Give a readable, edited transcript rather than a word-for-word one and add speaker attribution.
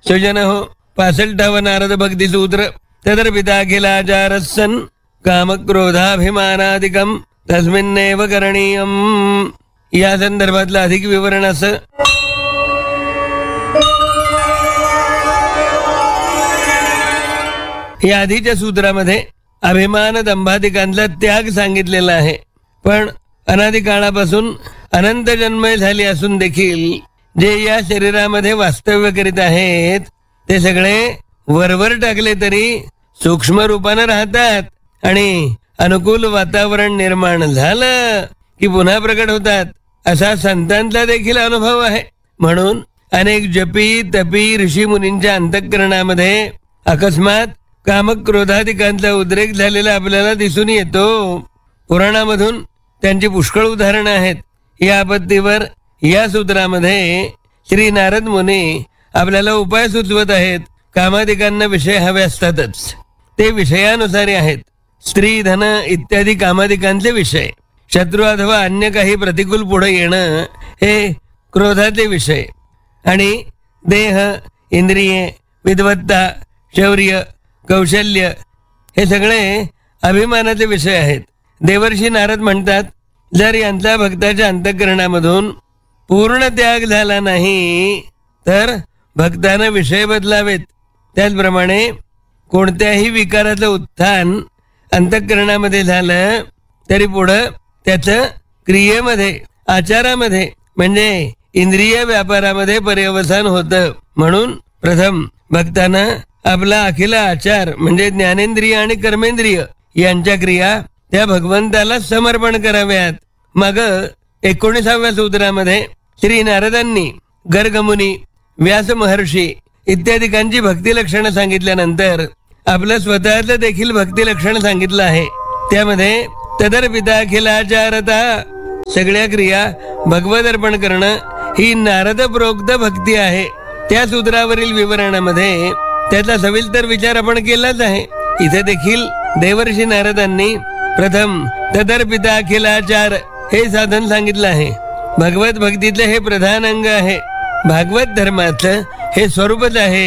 Speaker 1: सुजन हो 65 नारद भक्ती सूत्र. तदर पिता अखिलाचारस्सन कामक्रोधाभिमानादिकम तस्मिन्नेव करणीयम. या संदर्भातलं अधिक विवरण असं. या आधीच्या सूत्रामध्ये अभिमान दंभादिकांचा त्याग सांगितलेला आहे. पण अनादी काळापासून अनंत जन्मे झाली असून देखील जे या शरीरामध्ये वास्तव्य करीत आहेत ते सगळे वरवर टाकले तरी सूक्ष्म रूपानं राहतात आणि अनुकूल वातावरण निर्माण झालं की पुन्हा प्रकट होतात असा संतांचा देखील अनुभव आहे. म्हणून अनेक जपी तपी ऋषी मुनींच्या अंतःकरणामध्ये अकस्मात कामक्रोधादिकांचा उद्रेक झालेला आपल्याला दिसून येतो. पुराणामधून त्यांची पुष्कळ उदाहरणं आहेत. या आपत्तीवर या सूत्रामध्ये श्री नारद मुनी आपल्याला उपाय सुचवत आहेत. कामादिकांना विषय हवे असतातच, ते विषयानुसारी आहेत. स्त्री धन इत्यादी कामादिकांचे विषय, शत्रू अथवा अन्य काही प्रतिकूल पुढे येणं हे क्रोधाचे विषय, आणि देह इंद्रिये विद्वत्ता शौर्य कौशल्य हे सगळे अभिमानाचे विषय आहेत. देवर्षी नारद म्हणतात, जर यांचा भक्ताच्या अंतःकरणामधून पूर्ण त्याग झाला नाही तर भक्तानं विषय बदलावेत. त्याचप्रमाणे कोणत्याही विकाराचं उत्थान अंतःकरणामध्ये झालं तरी पुढं त्याचं क्रियेमध्ये आचारामध्ये म्हणजे इंद्रिय व्यापारामध्ये पर्यवसान होतं. म्हणून प्रथम भक्तानं आपला अखिल आचार म्हणजे ज्ञानेंद्रिय आणि कर्मेंद्रिय यांच्या क्रिया त्या भगवंताला समर्पण कराव्यात. मग 19व्या सूत्रामध्ये श्री नारदांनी गर्गमुनी व्यास महर्षी इत्यादिकांची भक्ती लक्षणं सांगितल्यानंतर आपलं स्वतःचं देखील भक्ती लक्षण सांगितलं आहे. त्यामध्ये तदर पिता अखिलाचारता सगळ्या क्रिया भगवत अर्पण करणं ही नारद प्रोक्त भक्ती आहे. त्या सूत्रावरील विवरणामध्ये त्याचा सविस्तर विचार आपण केलाच आहे. इथे देखील देवर्षी नारदांनी प्रथम तदर पिता अखिलाचार हे साधन सांगितलं आहे. भगवत भक्तीतले हे प्रधान अंग आहे. भागवत धर्माचं हे स्वरूपच आहे.